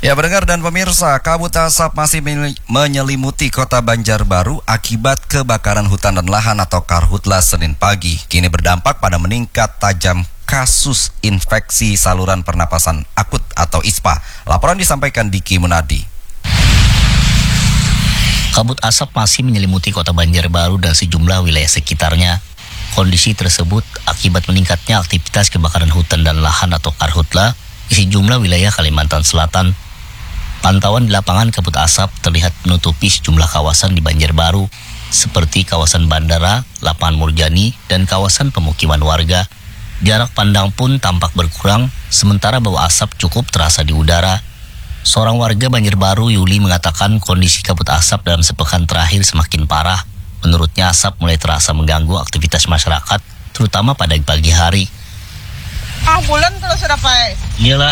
Ya, pendengar dan pemirsa, kabut asap masih menyelimuti kota Banjarbaru akibat kebakaran hutan dan lahan atau karhutla Senin pagi. Kini berdampak pada meningkat tajam kasus infeksi saluran pernapasan akut atau ISPA. Laporan disampaikan Diki Munadi. Kabut asap masih menyelimuti kota Banjarbaru dan sejumlah wilayah sekitarnya. Kondisi tersebut akibat meningkatnya aktivitas kebakaran hutan dan lahan atau karhutla di sejumlah wilayah Kalimantan Selatan. Pantauan di lapangan kabut asap terlihat menutupi sejumlah kawasan di Banjarbaru, seperti kawasan bandara, lapangan Murjani, dan kawasan pemukiman warga. Jarak pandang pun tampak berkurang, sementara bau asap cukup terasa di udara. Seorang warga Banjarbaru, Yuli, mengatakan kondisi kabut asap dalam sepekan terakhir semakin parah. Menurutnya asap mulai terasa mengganggu aktivitas masyarakat, terutama pada pagi hari. Bulan kalau sudah pakai. Iyalah.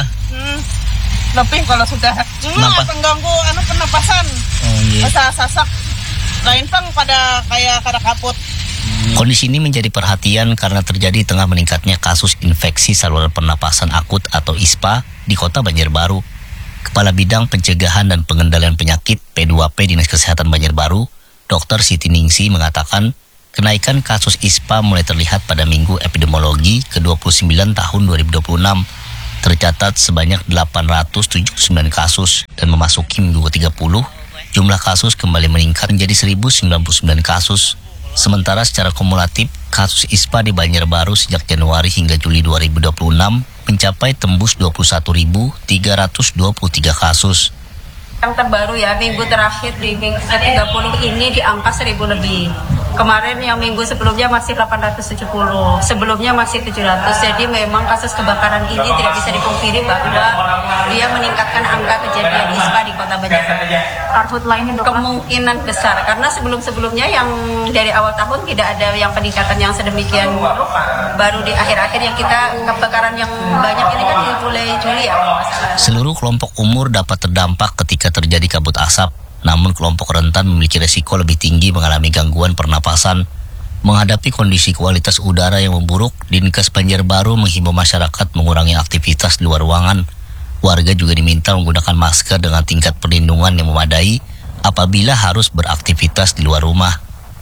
Lebih kalau sudah pengganggu pernapasan. Sasak lain pang pada kayak kaput. Kondisi ini menjadi perhatian karena terjadi tengah meningkatnya kasus infeksi saluran pernapasan akut atau ISPA di kota Banjarbaru. Kepala Bidang Pencegahan dan Pengendalian Penyakit P2P Dinas Kesehatan Banjarbaru, Dr. Siti Ningsi, mengatakan kenaikan kasus ISPA mulai terlihat pada minggu epidemiologi ke-29 tahun 2026. Tercatat sebanyak 879 kasus dan memasuki minggu ke-30, jumlah kasus kembali meningkat menjadi 1099 kasus. Sementara secara kumulatif, kasus ISPA di Banjarbaru sejak Januari hingga Juli 2026 mencapai tembus 21.323 kasus. Yang terbaru ya, minggu terakhir di minggu 30 ini di angka 1.000 lebih. Kemarin yang minggu sebelumnya masih 870, sebelumnya masih 700. Jadi memang kasus kebakaran ini tidak bisa dipungkiri bahwa dia meningkatkan angka kejadian ISPA di kota Banjarbaru. Karhutla ini kemungkinan besar karena sebelum-sebelumnya yang dari awal tahun tidak ada yang peningkatan yang sedemikian rupa. Baru di akhir-akhir yang kita kebakaran yang banyak ini kan di mulai Juli ya. Seluruh kelompok umur dapat terdampak ketika terjadi kabut asap. Namun kelompok rentan memiliki resiko lebih tinggi mengalami gangguan pernapasan. Menghadapi kondisi kualitas udara yang memburuk, Dinkes Banjarbaru menghimbau masyarakat mengurangi aktivitas di luar ruangan. Warga juga diminta menggunakan masker dengan tingkat perlindungan yang memadai apabila harus beraktivitas di luar rumah.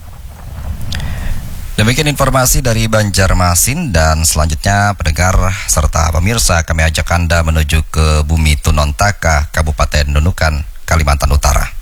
Demikian informasi dari Banjarmasin, dan selanjutnya pendengar serta pemirsa, kami ajak Anda menuju ke Bumi Tunontaka, Kabupaten Nunukan, Kalimantan Utara.